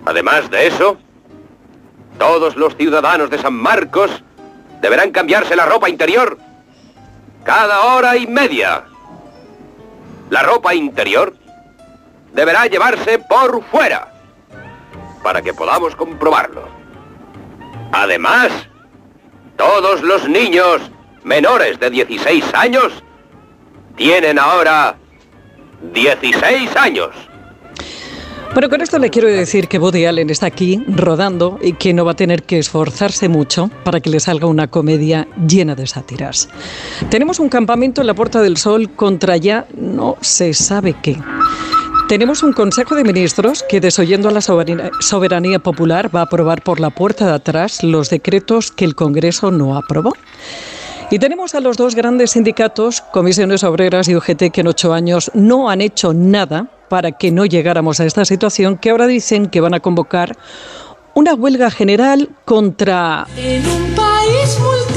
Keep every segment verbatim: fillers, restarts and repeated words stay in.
Además de eso, todos los ciudadanos de San Marcos deberán cambiarse la ropa interior cada hora y media. La ropa interior deberá llevarse por fuera para que podamos comprobarlo. Además, todos los niños menores de dieciséis años tienen ahora dieciséis años. Bueno, con esto le quiero decir que Woody Allen está aquí rodando y que no va a tener que esforzarse mucho para que le salga una comedia llena de sátiras. Tenemos un campamento en la Puerta del Sol contra ya no se sabe qué. Tenemos un Consejo de Ministros que, desoyendo a la soberanía popular, va a aprobar por la puerta de atrás los decretos que el Congreso no aprobó. Y tenemos a los dos grandes sindicatos, Comisiones Obreras y U G T, que en ocho años no han hecho nada para que no llegáramos a esta situación, que ahora dicen que van a convocar una huelga general contra... En un país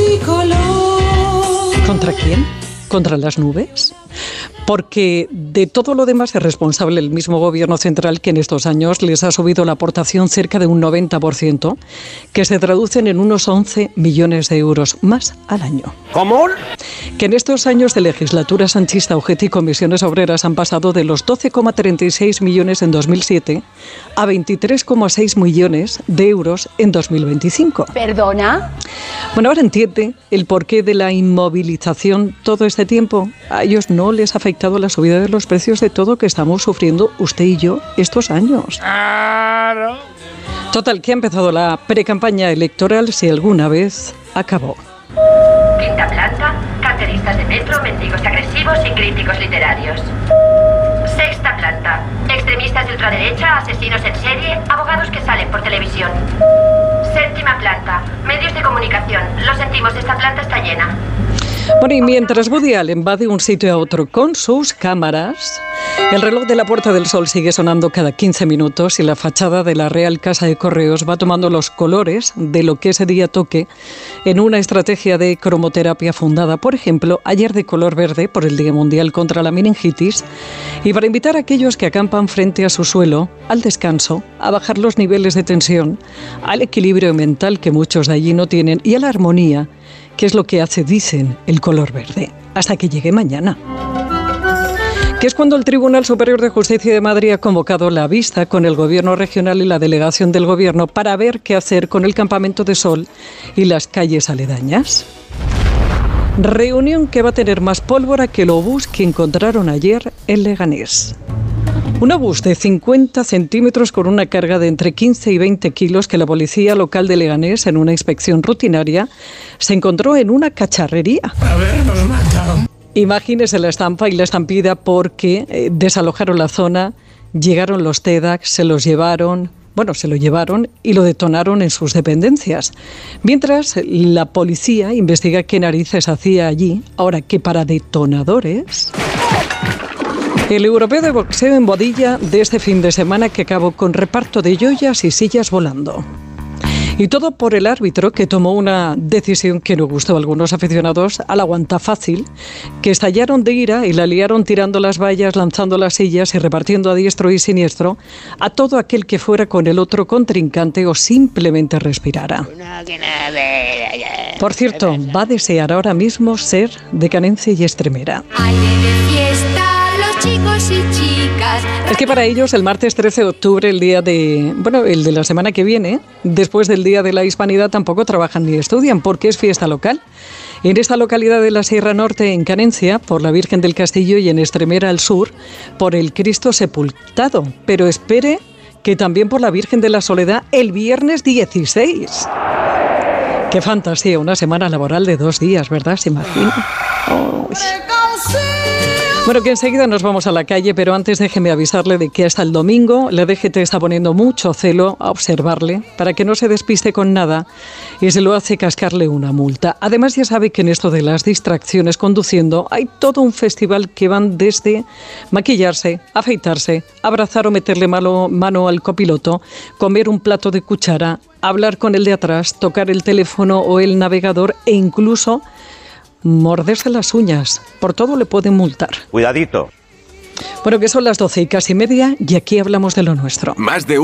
multicolor. ¿Contra quién? ¿Contra las nubes? Porque de todo lo demás es responsable el mismo gobierno central, que en estos años les ha subido la aportación cerca de un noventa por ciento, que se traducen en unos once millones de euros más al año. ¿Cómo? Que en estos años de legislatura sanchista, U G T y Comisiones Obreras han pasado de los doce coma treinta y seis millones en dos mil siete a veintitrés coma seis millones de euros en dos mil veinticinco. ¿Perdona? Bueno, ahora entiende el porqué de la inmovilización todo este tiempo. A ellos no les ha afectado la subida de los precios de todo que estamos sufriendo usted y yo estos años. Claro. Total, que ha empezado la precampaña electoral, si alguna vez acabó. Quinta planta, carteristas de metro, mendigos agresivos y críticos literarios. Sexta planta, extremistas de ultraderecha, asesinos en serie, abogados que salen por televisión. Séptima planta, medios de comunicación. Lo sentimos, esta planta está llena. Bueno, y mientras Woody Allen va de un sitio a otro con sus cámaras, el reloj de la Puerta del Sol sigue sonando cada quince minutos y la fachada de la Real Casa de Correos va tomando los colores de lo que ese día toque en una estrategia de cromoterapia fundada, por ejemplo, ayer de color verde por el Día Mundial contra la Meningitis, y para invitar a aquellos que acampan frente a su suelo al descanso, a bajar los niveles de tensión, al equilibrio mental que muchos de allí no tienen y a la armonía, que es lo que hace, dicen, el color verde, hasta que llegue mañana. Que es cuando el Tribunal Superior de Justicia de Madrid ha convocado la vista con el Gobierno regional y la delegación del Gobierno para ver qué hacer con el campamento de sol y las calles aledañas. Reunión que va a tener más pólvora que el obús que encontraron ayer en Leganés. Un obús de cincuenta centímetros con una carga de entre quince y veinte kilos que la policía local de Leganés, en una inspección rutinaria, se encontró en una cacharrería. A ver, nos matan. Imagínese la estampa y la estampida porque eh, desalojaron la zona, llegaron los TEDx, se los llevaron, bueno, se lo llevaron y lo detonaron en sus dependencias. Mientras la policía investiga qué narices hacía allí, ahora que para detonadores... El europeo de boxeo en Boadilla de este fin de semana que acabó con reparto de joyas y sillas volando. Y todo por el árbitro que tomó una decisión que no gustó a algunos aficionados al aguanta fácil, que estallaron de ira y la liaron tirando las vallas, lanzando las sillas y repartiendo a diestro y siniestro a todo aquel que fuera con el otro contrincante o simplemente respirara. Por cierto, va a desear ahora mismo ser de Canencia y Extremera. Chicos y chicas. Es que para ellos el martes trece de octubre, el día de, bueno, el de la semana que viene, después del Día de la Hispanidad, tampoco trabajan ni estudian porque es fiesta local. En esta localidad de la Sierra Norte, en Canencia, por la Virgen del Castillo, y en Extremera al sur, por el Cristo Sepultado. Pero espere que también por la Virgen de la Soledad el viernes dieciséis. Qué fantasía, una semana laboral de dos días, ¿verdad? ¿Se imagina? Oh. Bueno, que enseguida nos vamos a la calle, pero antes déjeme avisarle de que hasta el domingo la D G T está poniendo mucho celo a observarle para que no se despiste con nada y se lo hace cascarle una multa. Además, ya sabe que en esto de las distracciones conduciendo hay todo un festival que van desde maquillarse, afeitarse, abrazar o meterle mano, mano al copiloto, comer un plato de cuchara, hablar con el de atrás, tocar el teléfono o el navegador e incluso morderse las uñas. Por todo le pueden multar. Cuidadito. Bueno, que son las doce y casi media y aquí hablamos de lo nuestro. Más de